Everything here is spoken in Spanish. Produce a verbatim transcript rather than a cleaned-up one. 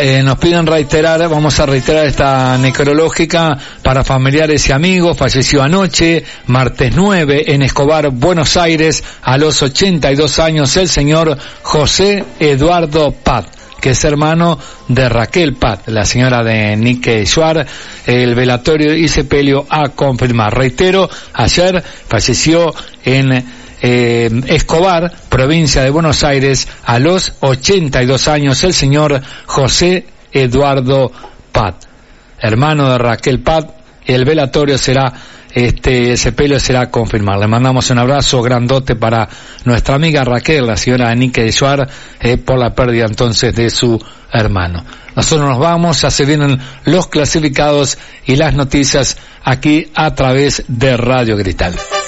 eh, nos piden reiterar, vamos a reiterar esta necrológica para familiares y amigos. Falleció anoche, martes nueve, en Escobar, Buenos Aires, a los ochenta y dos años, el señor José Eduardo Paz, que es hermano de Raquel Paz, la señora de Nique Suar. El velatorio y sepelio a confirmar. Reitero, ayer falleció en Eh, Escobar, provincia de Buenos Aires, a los ochenta y dos años, el señor José Eduardo Paz, hermano de Raquel Paz. El velatorio será, este, el sepelio será a confirmar. Le mandamos un abrazo grandote para nuestra amiga Raquel, la señora Nique de Suar, eh, por la pérdida entonces de su hermano. Nosotros nos vamos, ya se vienen los clasificados y las noticias aquí a través de Radio Gristal.